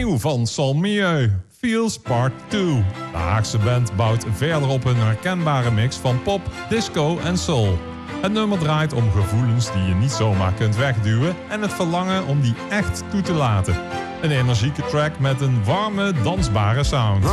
Nieuw van Salmieu, Feels Part 2. De Haagse band bouwt verder op hun herkenbare mix van pop, disco en soul. Het nummer draait om gevoelens die je niet zomaar kunt wegduwen en het verlangen om die echt toe te laten. Een energieke track met een warme, dansbare sound.